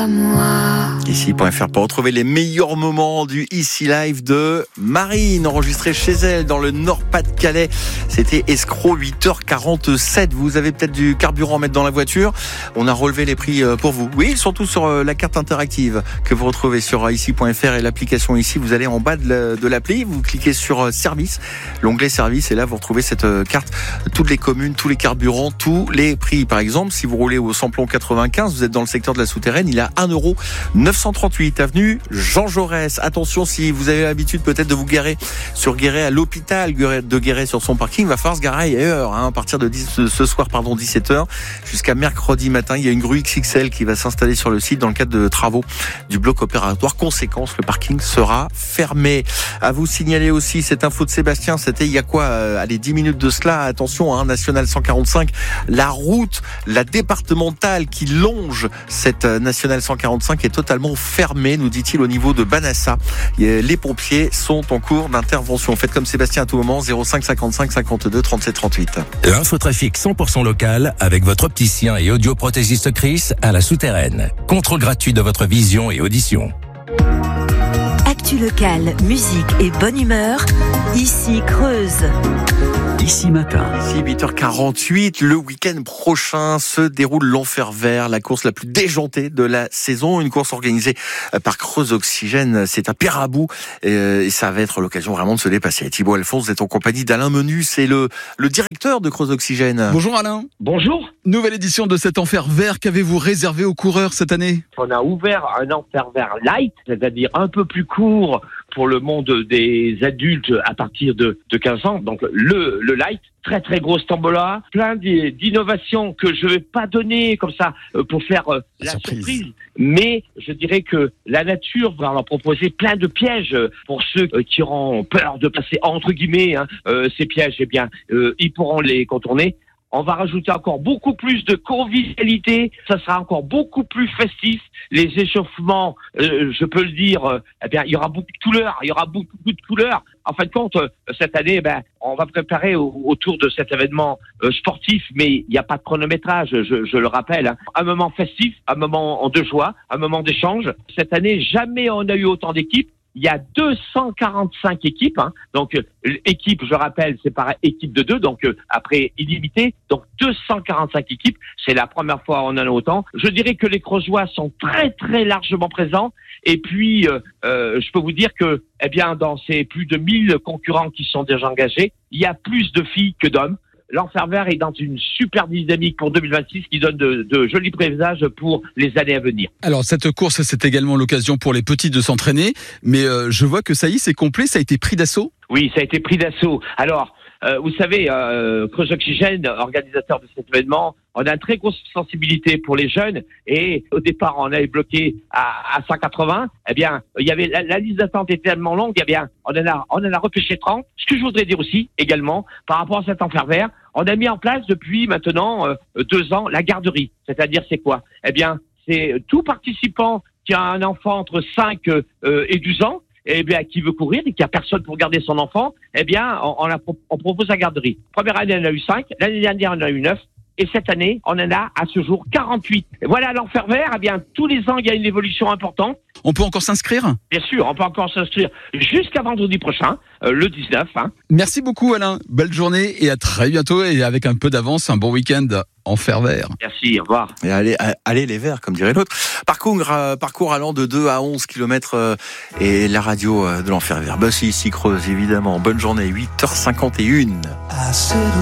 moi. Ici.fr pour retrouver les meilleurs moments du Ici Live de Marine, enregistré chez elle dans le Nord-Pas-de-Calais. C'était escroc, 8h47. Vous avez peut-être du carburant à mettre dans la voiture. On a relevé les prix pour vous. Oui, surtout sur la carte interactive que vous retrouvez sur ici.fr et l'application Ici. Vous allez en bas de l'appli, vous cliquez sur service, l'onglet service, et là vous retrouvez cette carte, toutes les communes, tous les carburants, tous les prix. Par exemple, si vous roulez au samplon 95, vous êtes dans le secteur de la souterraine, il est à 1,938 avenue Jean Jaurès. Attention, si vous avez l'habitude peut-être de vous garer sur Guéret à l'hôpital de Guéret sur son parking, il va falloir se garer ailleurs, à partir de ce soir, 17h jusqu'à mercredi matin. Il y a une grue XXL qui va s'installer sur le site dans le cadre de travaux du bloc opératoire. Conséquence, le parking sera fermé. À vous signaler aussi cette info de Sébastien, c'était il y a quoi, 10 minutes de cela. Attention, National 145, la route, la départementale qui longe cette National 145 est totalement fermée, nous dit-il, au niveau de Banassa. Les pompiers sont en cours d'intervention. Faites comme Sébastien à tout moment, 05 55 52 37 38. L'infotrafic 100% local avec votre opticien et audioprothésiste Chris à la Souterraine. Contrôle gratuit de votre vision et audition. Actu local, musique et bonne humeur, Ici Creuse. Ici matin. Ici 8h48, le week-end prochain se déroule l'Enfer Vert, la course la plus déjantée de la saison, une course organisée par Creuse Oxygène. C'est à Pérabou et ça va être l'occasion vraiment de se dépasser. Thibaut Alphonse, vous êtes en compagnie d'Alain Menu, c'est le directeur de Creuse Oxygène. Bonjour Alain. Bonjour. Nouvelle édition de cet Enfer Vert, qu'avez-vous réservé aux coureurs cette année? On a ouvert un Enfer Vert light, c'est-à-dire un peu plus court pour le monde des adultes à partir de 15 ans, donc le light, très très grosse tombola, plein d'innovations que je vais pas donner comme ça pour faire la surprise, mais je dirais que la nature va leur proposer plein de pièges pour ceux qui auront peur de passer entre guillemets ces pièges, eh bien ils pourront les contourner. On va rajouter encore beaucoup plus de convivialité, ça sera encore beaucoup plus festif. Les échauffements, je peux le dire, eh bien, il y aura beaucoup de couleurs. En fin de compte, cette année, on va préparer autour de cet événement sportif, mais il n'y a pas de chronométrage, je le rappelle. Un moment festif, un moment de joie, un moment d'échange. Cette année, jamais on a eu autant d'équipes. Il y a 245 équipes, donc équipe, je rappelle, c'est par équipe de 2, donc après illimité, donc 245 équipes, c'est la première fois on en a autant. Je dirais que les Creusois sont très très largement présents, et puis je peux vous dire que, eh bien, dans ces plus de 1000 concurrents qui sont déjà engagés, il y a plus de filles que d'hommes. L'Enfer Vert est dans une super dynamique pour 2026 qui donne de jolis présages pour les années à venir. Alors cette course, c'est également l'occasion pour les petits de s'entraîner, mais je vois que ça y est, c'est complet, ça a été pris d'assaut. Oui, ça a été pris d'assaut. Alors, vous savez, Creuse Oxygène, organisateur de cet événement, on a une très grosse sensibilité pour les jeunes, et au départ, on avait bloqué à 180. Eh bien, il y avait la liste d'attente était tellement longue, eh bien, on en a repêché 30. Ce que je voudrais dire aussi, également, par rapport à cet Enfer Vert, on a mis en place depuis maintenant 2 ans la garderie. C'est-à-dire, c'est quoi? Eh bien, c'est tout participant qui a un enfant entre 5 et 12 ans, eh bien, qui veut courir et qui a personne pour garder son enfant, eh bien, on propose la garderie. Première année, on en a eu 5. L'année dernière, on en a eu 9. Et cette année, on en a à ce jour 48. Et voilà, l'Enfer Vert, eh bien, tous les ans, il y a une évolution importante. On peut encore s'inscrire? Bien sûr, on peut encore s'inscrire jusqu'à vendredi prochain, le 19. Merci beaucoup Alain, belle journée et à très bientôt, et avec un peu d'avance, un bon week-end Enfer Vert. Merci, au revoir. Et allez les Verts, comme dirait l'autre. Parcours allant de 2 à 11 km et la radio de l'Enfer Vert. C'est ici Creuse, évidemment. Bonne journée, 8h51.